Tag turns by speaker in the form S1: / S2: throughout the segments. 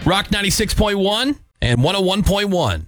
S1: Rock 96.1 and 101.1.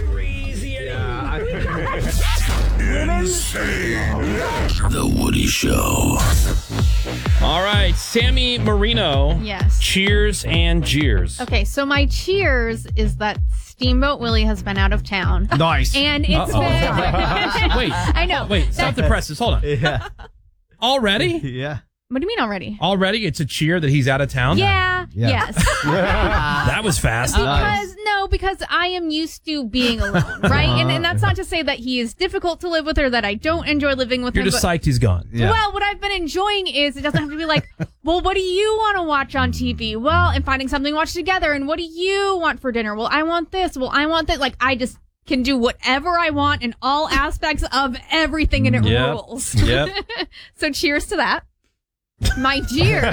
S1: The Woody Show. All right, Sammy Marino.
S2: Yes.
S1: Cheers and jeers.
S2: Okay, so my cheers is that Steamboat Willie has been out of town.
S3: Nice.
S2: And it's been...
S1: Wait.
S2: I know.
S1: Wait, stop the presses. Hold on.
S3: Yeah.
S1: Already?
S3: Yeah.
S2: What do you mean already?
S1: Already? It's a cheer that he's out of town?
S2: Yeah. Yes.
S1: That was fast.
S2: Because I am used to being alone, right? And that's not to say that he is difficult to live with or that I don't enjoy living with
S1: You're
S2: him.
S1: just psyched he's gone.
S3: Yeah.
S2: Well, what I've been enjoying is it doesn't have to be like, well, what do you want to watch on TV? Well, and finding something to watch together. And what do you want for dinner? Well, I want this. Well, I want that. Like, I just can do whatever I want in all aspects of everything, and it rules.
S1: Yep.
S2: So cheers to that. My cheers.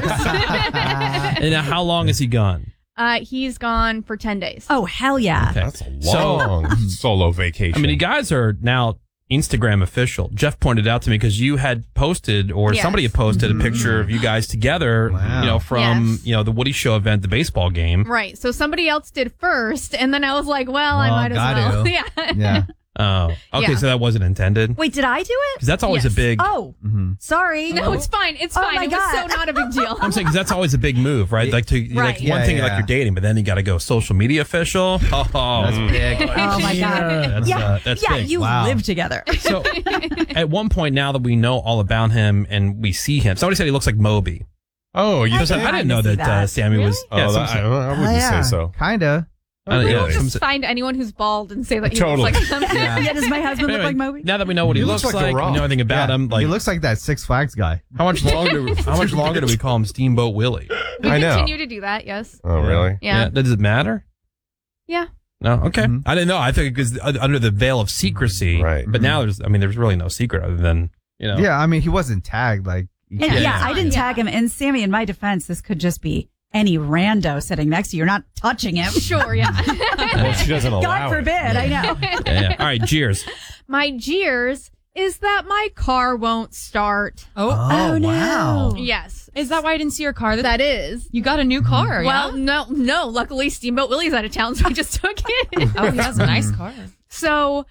S1: And how long is he gone?
S2: He's gone for 10 days.
S4: Oh, hell yeah.
S1: Okay.
S5: That's a long solo vacation.
S1: I mean, you guys are now Instagram official. Jeff pointed out to me because you had posted, or
S2: Yes.
S1: somebody had posted a picture of you guys together,
S3: Wow.
S1: from,
S2: Yes.
S1: the Woody Show event, the baseball game.
S2: Right. So somebody else did first, and then I was like, well, I might as well.
S3: gotta.
S2: Yeah.
S3: Yeah.
S1: Oh, okay.
S2: Yeah.
S1: So that wasn't intended.
S4: Wait, did I do it?
S1: Because that's always
S2: Yes.
S1: a big.
S4: Oh,
S3: Mm-hmm.
S4: sorry.
S2: No, it's fine. It's
S4: Oh
S2: fine.
S4: my
S2: It was
S4: God.
S2: so not a big deal.
S1: I'm saying because that's always a big move, right? Like
S4: Right.
S1: like
S4: Yeah,
S1: one thing
S3: yeah.
S1: like you're dating, but then you got to go social media official. Oh,
S3: That's big.
S4: Oh my God.
S1: That's
S4: yeah,
S1: big.
S4: you
S3: Wow.
S4: live together.
S1: So at one point, now that we know all about him and we see him, somebody said he looks like Moby.
S5: oh, you
S4: I
S5: said
S4: did.
S1: I didn't know
S4: I see
S1: that,
S4: that.
S1: Sammy was.
S5: Oh,
S1: Yeah,
S5: that-
S1: some-
S5: I wouldn't
S3: yeah.
S5: say so.
S3: Kinda.
S5: Really?
S1: some-
S2: Just find anyone who's bald and say that he
S5: Totally.
S2: looks like something.
S4: Yeah, does my husband look
S1: Anyway,
S4: like Moby?
S1: now that we know what he,
S5: He
S1: looks
S5: looks like
S1: like,
S5: The
S1: we
S5: Rock.
S1: know everything about him. Like,
S3: he looks like that Six Flags guy.
S1: how much longer? How much longer do we call him Steamboat Willie?
S2: We
S5: I know.
S2: continue to do that, yes.
S5: Oh, really?
S2: Yeah.
S1: Does it matter?
S2: Yeah.
S1: No. Okay.
S3: Mhm.
S1: I didn't know. I think because under the veil of secrecy.
S5: Right.
S1: But now there's really no secret other than
S3: Yeah, I mean, he wasn't tagged. Like, you
S4: And,
S3: can't-
S4: yeah, I didn't
S2: Yeah.
S4: tag him. And Sammy, in my defense, this could just be any rando sitting next to you. You're not touching him.
S2: Sure, yeah.
S5: Well, she doesn't allow
S4: God forbid. I know.
S1: Yeah. All right. Cheers.
S2: My jeers is that my car won't start.
S4: Oh, no.
S3: wow.
S2: Yes.
S6: Is that why I didn't see your car?
S2: That is.
S6: You got a new car,
S2: Well,
S6: yeah?
S2: no. Luckily, Steamboat Willie's out of town, so I just took it.
S6: Oh, he has a nice car.
S2: So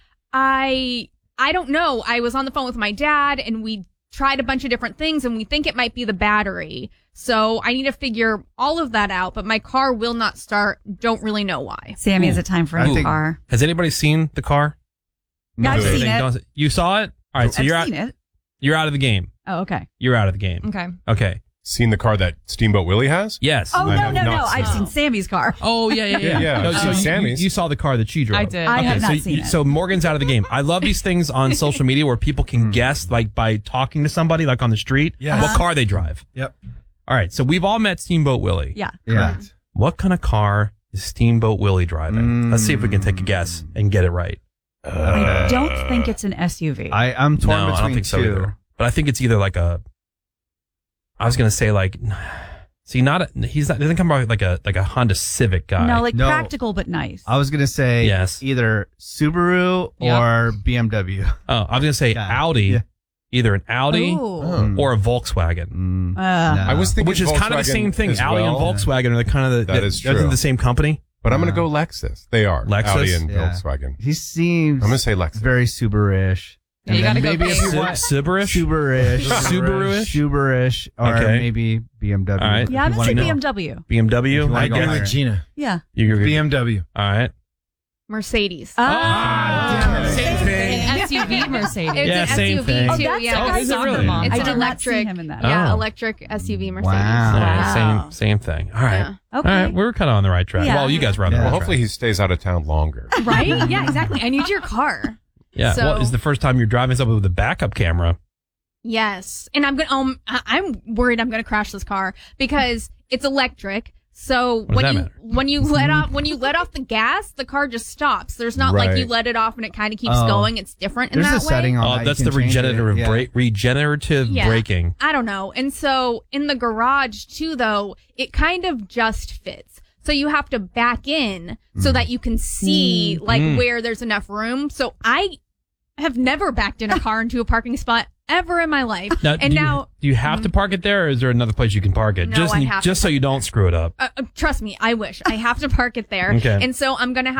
S2: I don't know. I was on the phone with my dad, and we tried a bunch of different things, and we think it might be the battery. So I need to figure all of that out, but my car will not start. Don't really know why.
S4: Sammy, is it time for a
S3: I
S4: new
S3: think-
S4: car?
S1: Has anybody seen the car?
S4: Yeah, I've
S5: Really?
S4: seen it.
S1: You saw it. All right. So
S4: I've
S1: you're out.
S4: seen it.
S1: You're out of the game.
S4: Oh, okay.
S1: You're out of the game.
S6: Okay.
S1: Okay.
S5: Seen the car that Steamboat Willie has?
S1: Yes.
S4: Oh,
S5: I
S4: no,
S5: have
S4: no,
S5: not
S4: no.
S5: seen
S4: I've
S5: it.
S4: seen Sammy's car.
S1: Oh yeah.
S5: Yeah,
S1: No,
S5: I've
S1: so
S5: seen
S1: you,
S5: Sammy's.
S1: you saw the car that she drove.
S6: I did.
S4: I have
S1: Okay,
S4: not
S1: so
S4: seen it.
S1: so Morgan's out of the game. I love these things on social media where people can guess, like by talking to somebody, like on the street,
S3: Yes.
S1: what car they drive.
S3: Yep.
S1: All right, so we've all met Steamboat Willie.
S4: Yeah.
S3: Yeah.
S1: What kind of car is Steamboat Willie driving? Let's see if we can take a guess and get it right.
S4: I don't think it's an SUV.
S3: I'm torn
S1: No,
S3: between
S1: I don't think so
S3: two.
S1: either. But I think it's either like a. I was gonna say like, see, he's not. Doesn't come out like a Honda Civic guy.
S4: no, like
S3: No.
S4: practical but nice.
S3: I was gonna say
S1: Yes.
S3: either Subaru or BMW.
S1: Oh, I was gonna say
S3: Yeah.
S1: Audi,
S3: Yeah.
S1: either an Audi
S4: Ooh.
S1: or a Volkswagen.
S3: No.
S5: I was thinking
S1: Which is kind of the
S5: Volkswagen
S1: same thing.
S5: as
S1: Audi and
S5: well,
S1: Volkswagen are the kind of
S5: That is
S1: They're
S5: true.
S1: the same company.
S5: But I'm going to go Lexus. They are.
S1: Lexus?
S5: Audi and
S3: Yeah.
S5: Volkswagen.
S3: He seems
S5: I'm going to say Lexus.
S3: very Subaru-ish.
S6: Yeah, you
S3: And then
S6: gotta go
S3: maybe if
S6: big.
S3: you want
S1: Subaru-ish?
S3: Subaru-ish,
S1: Subaru-ish?
S3: Subaru-ish, or
S1: Okay.
S3: maybe BMW.
S1: All right.
S4: yeah, I'm
S3: If
S4: going
S3: you
S4: to say
S3: wanna-
S4: BMW.
S1: BMW.
S3: wanna
S1: I
S3: go
S1: guess.
S3: higher.
S7: Gina.
S4: Yeah.
S1: You're
S7: BMW.
S1: All right.
S2: Mercedes.
S1: Same thing.
S6: An SUV Mercedes.
S2: It's
S1: Yeah,
S2: an
S1: same
S2: SUV
S1: thing.
S4: Oh,
S2: too.
S4: that's
S2: yeah.
S4: like I
S1: is it
S4: saw
S1: really?
S4: them on.
S2: It's
S4: I
S2: an
S4: did not
S2: electric.
S4: see him in that.
S2: Yeah,
S1: Oh.
S2: electric SUV Mercedes.
S3: Wow.
S1: Yeah,
S4: Wow.
S1: same thing. All right.
S2: Yeah.
S4: Okay.
S1: All right. We're kind of on the right track.
S4: Yeah.
S1: Well, you guys were on the
S3: Yeah.
S1: right
S5: Well, hopefully
S1: track.
S5: he stays out of town longer.
S2: Right? Yeah, exactly. I need your car.
S1: Yeah.
S2: So-
S1: Well, is the first time you're driving something with a backup camera?
S2: Yes, and I'm gonna. I'm worried I'm gonna crash this car because it's electric. So
S1: does that matter?
S2: when you let off the gas, the car just stops. There's not like
S5: Right.
S2: you let it off and it kind of keeps
S3: Oh.
S2: going. It's different in
S3: There's
S2: that
S3: a
S2: way.
S3: setting on that.
S1: That's
S3: you
S1: the
S3: can change it.
S1: regenerative
S3: Yeah.
S1: regenerative
S2: Yeah.
S1: braking.
S2: I don't know. And so in the garage too, though, it kind of just fits. So you have to back in so that you can see like where there's enough room. So I have never backed in a car into a parking spot ever in my life.
S1: Now,
S2: And now,
S1: do you have to park it there, or is there another place you can park it?
S2: No,
S1: just
S2: I have
S1: just
S2: to.
S1: so you don't screw it up.
S2: trust me, I wish. I have to park it there.
S1: Okay.
S2: And so I'm going to